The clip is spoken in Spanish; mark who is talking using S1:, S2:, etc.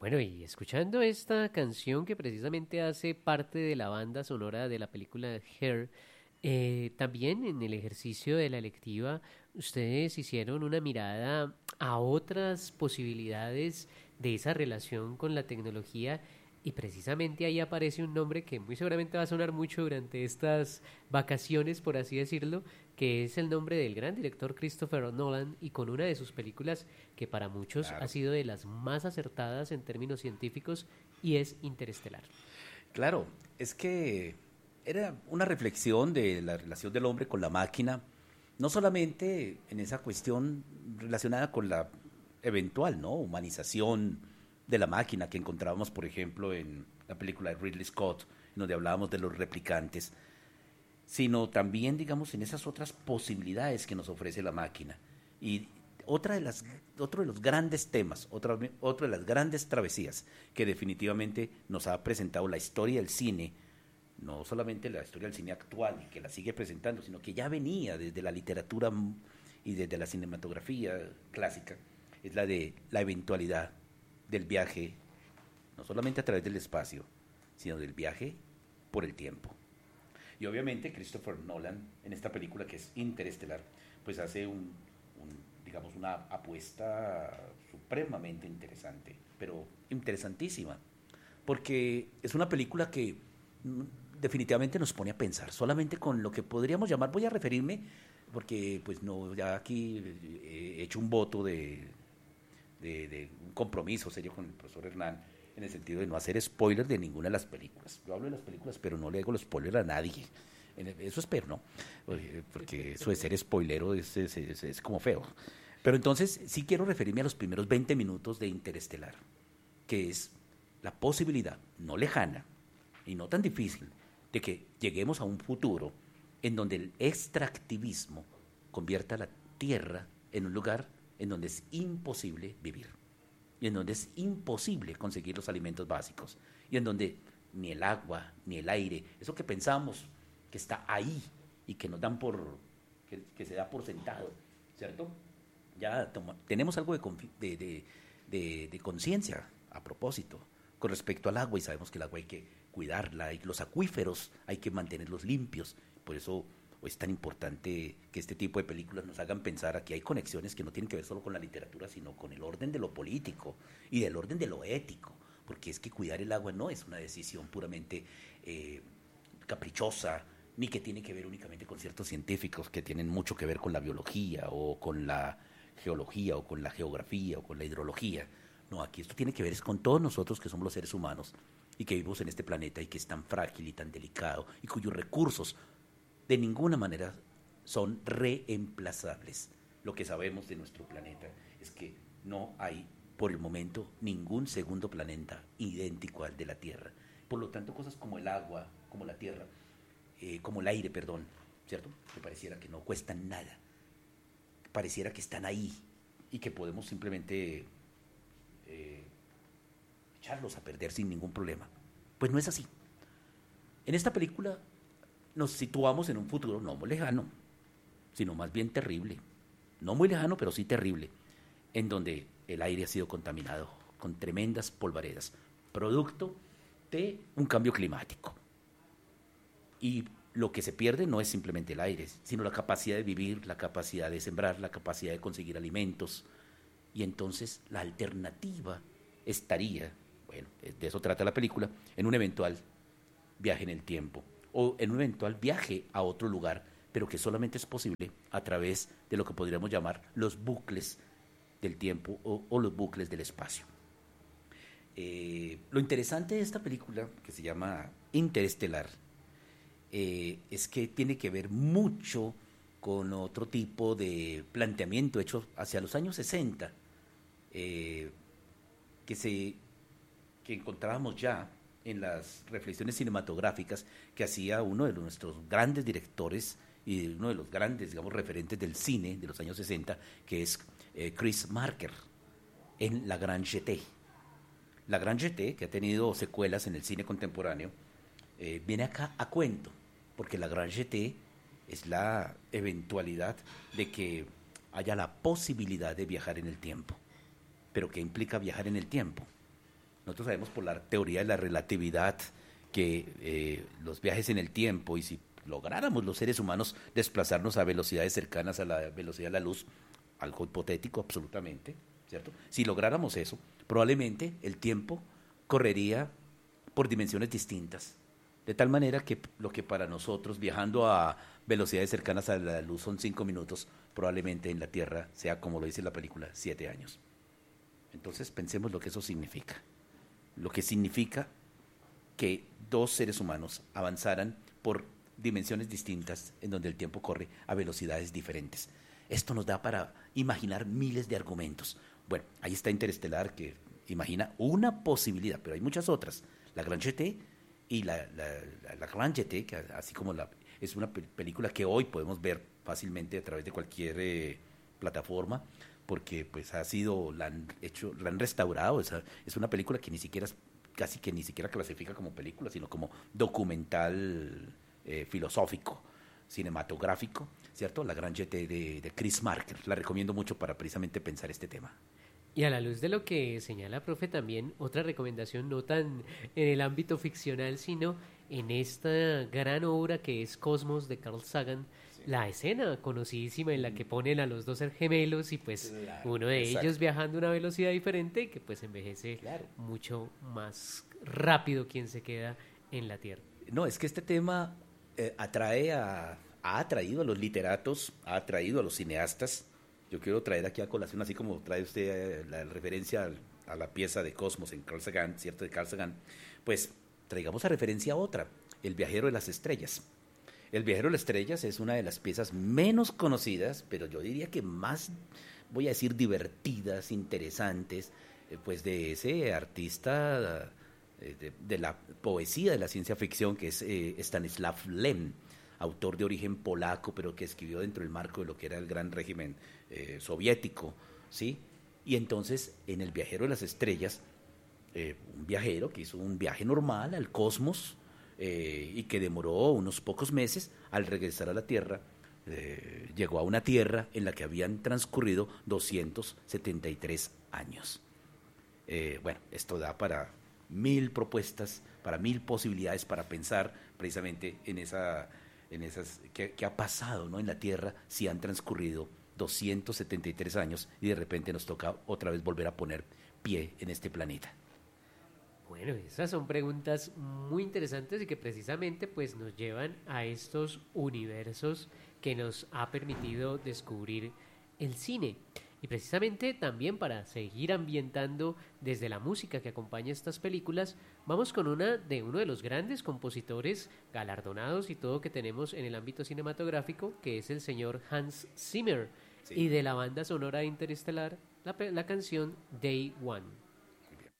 S1: Bueno, y escuchando esta canción que precisamente hace parte de la banda sonora de la película Hair, también en el ejercicio de la electiva, ustedes hicieron una mirada a otras posibilidades de esa relación con la tecnología y precisamente ahí aparece un nombre que muy seguramente va a sonar mucho durante estas vacaciones, por así decirlo, que es el nombre del gran director Christopher Nolan y con una de sus películas que para muchos ha
S2: Claro,
S1: sido de las más acertadas en términos científicos y es Interestelar.
S2: claro, es que era una reflexión de la relación del hombre con la máquina, no solamente en esa cuestión relacionada con la eventual, ¿no?, humanización de la máquina que encontrábamos, por ejemplo, en la película de Ridley Scott, en donde hablábamos de los replicantes, sino también, digamos, en esas otras posibilidades que nos ofrece la máquina. Y otra de las, otro de los grandes temas, otra de las grandes travesías que definitivamente nos ha presentado la historia del cine, no solamente la historia del cine actual, que la sigue presentando, sino que ya venía desde la literatura y desde la cinematografía clásica, es la de la eventualidad del viaje, no solamente a través del espacio, sino del viaje por el tiempo. Y obviamente Christopher Nolan, en esta película que es Interestelar, pues hace digamos, una apuesta supremamente interesante, pero interesantísima, porque es una película que definitivamente nos pone a pensar, solamente con lo que podríamos llamar, voy a referirme, porque pues no, ya aquí he hecho un voto de un compromiso serio con el profesor Hernán, en el sentido de no hacer spoilers de ninguna de las películas. Yo hablo de las películas, pero no le hago los spoilers a nadie. Eso espero, ¿no? Porque eso de ser spoilero es como feo. Pero entonces sí quiero referirme a los primeros 20 minutos de Interestelar, que es la posibilidad no lejana y no tan difícil de que lleguemos a un futuro en donde el extractivismo convierta la Tierra en un lugar en donde es imposible vivir y en donde es imposible conseguir los alimentos básicos y en donde ni el agua ni el aire, eso que pensamos que está ahí y que nos dan que se da por sentado, ¿cierto? Ya tenemos algo de conciencia a propósito con respecto al agua y sabemos que el agua hay que cuidarla y los acuíferos hay que mantenerlos limpios. Por eso es tan importante que este tipo de películas nos hagan pensar a que hay conexiones que no tienen que ver solo con la literatura, sino con el orden de lo político y del orden de lo ético, porque es que cuidar el agua no es una decisión puramente caprichosa, ni que tiene que ver únicamente con ciertos científicos que tienen mucho que ver con la biología o con la geología o con la geografía o con la hidrología. No, aquí esto tiene que ver es con todos nosotros que somos los seres humanos y que vivimos en este planeta y que es tan frágil y tan delicado y cuyos recursos de ninguna manera son reemplazables. Lo que sabemos de nuestro planeta es que no hay por el momento ningún segundo planeta idéntico al de la Tierra. Por lo tanto, cosas como el agua, como la Tierra, como el aire, perdón, ¿cierto? Que pareciera que no cuestan nada, pareciera que están ahí y que podemos simplemente eh, echarlos a perder sin ningún problema. Pues no es así. En esta película nos situamos en un futuro no muy lejano, sino más bien terrible. No muy lejano, pero sí terrible, en donde el aire ha sido contaminado con tremendas polvaredas, producto de un cambio climático. Y lo que se pierde no es simplemente el aire, sino la capacidad de vivir, la capacidad de sembrar, la capacidad de conseguir alimentos. Y entonces la alternativa estaría, bueno, de eso trata la película, en un eventual viaje en el tiempo o en un eventual viaje a otro lugar, pero que solamente es posible a través de lo que podríamos llamar los bucles del tiempo o los bucles del espacio. Lo interesante de esta película, que se llama Interestelar, es que tiene que ver mucho con otro tipo de planteamiento hecho hacia los años 60, eh, que, se, que encontrábamos ya en las reflexiones cinematográficas que hacía uno de nuestros grandes directores y uno de los grandes, digamos, referentes del cine de los años 60, que es Chris Marker, en La Gran Jetée. La Gran Jetée, que ha tenido secuelas en el cine contemporáneo, viene acá a cuento, porque La Gran Jetée es la eventualidad de que haya la posibilidad de viajar en el tiempo. ¿Pero qué implica viajar en el tiempo? Nosotros sabemos por la teoría de la relatividad que los viajes en el tiempo, y si lográramos los seres humanos desplazarnos a velocidades cercanas a la velocidad de la luz, algo hipotético absolutamente, ¿cierto? Si lográramos eso, probablemente el tiempo correría por dimensiones distintas, de tal manera que lo que para nosotros viajando a velocidades cercanas a la luz son 5 minutos, probablemente en la Tierra sea, como lo dice la película, 7 años. Entonces pensemos lo que eso significa. Lo que significa que dos seres humanos avanzaran por dimensiones distintas en donde el tiempo corre a velocidades diferentes. Esto nos da para imaginar miles de argumentos. Bueno, ahí está Interestelar, que imagina una posibilidad, pero hay muchas otras. La Gran Jeté y la Gran Jeté, que así como es una película que hoy podemos ver fácilmente a través de cualquier plataforma, porque pues la han restaurado. Es una película que casi que ni siquiera clasifica como película, sino como documental filosófico, cinematográfico, ¿cierto? La Gran Jeté de Chris Marker. La recomiendo mucho para precisamente pensar este tema.
S1: Y a la luz de lo que señala, profe, también otra recomendación no tan en el ámbito ficcional, sino en esta gran obra que es Cosmos de Carl Sagan, sí, la escena conocidísima en la que ponen a los dos ser gemelos y pues claro, uno de exacto, ellos viajando a una velocidad diferente que pues envejece claro, mucho más rápido quien se queda en la Tierra.
S2: No, es que este tema ha atraído a los literatos, ha atraído a los cineastas. Yo quiero traer aquí a colación, así como trae usted la referencia a la pieza de Cosmos en Carl Sagan, ¿cierto? De Carl Sagan, pues traigamos a referencia a otra, El viajero de las estrellas. El viajero de las estrellas es una de las piezas menos conocidas, pero yo diría que más, voy a decir, divertidas, interesantes, pues de ese artista de la poesía de la ciencia ficción, que es Stanislav Lem, autor de origen polaco, pero que escribió dentro del marco de lo que era el gran régimen soviético, ¿sí? Y entonces, en El viajero de las estrellas, un viajero que hizo un viaje normal al cosmos y que demoró unos pocos meses, al regresar a la Tierra, llegó a una Tierra en la que habían transcurrido 273 años. Bueno, esto da para 1000 propuestas, para 1000 posibilidades para pensar precisamente en esas ¿qué ha pasado, ¿no?, en la Tierra si han transcurrido 273 años y de repente nos toca otra vez volver a poner pie en este planeta.
S1: Bueno, esas son preguntas muy interesantes y que precisamente pues nos llevan a estos universos que nos ha permitido descubrir el cine. Y precisamente también para seguir ambientando desde la música que acompaña estas películas, vamos con uno de los grandes compositores galardonados y todo que tenemos en el ámbito cinematográfico, que es el señor Hans Zimmer, sí, y de la banda sonora de Interestelar, la canción Day One.